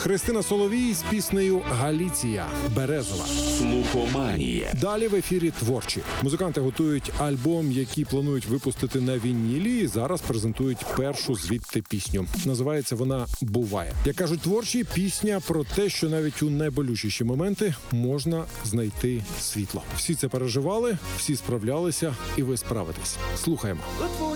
Христина Соловій з піснею «Галіція. Березова». Слухоманія. Далі в ефірі творчі. Музиканти готують альбом, який планують випустити на вінілі, і зараз презентують першу звідти пісню. Називається вона «Буває». Як кажуть творчі, пісня про те, що навіть у найболючіші моменти можна знайти світло. Всі це переживали, всі справлялися, і ви справитесь. Слухаємо.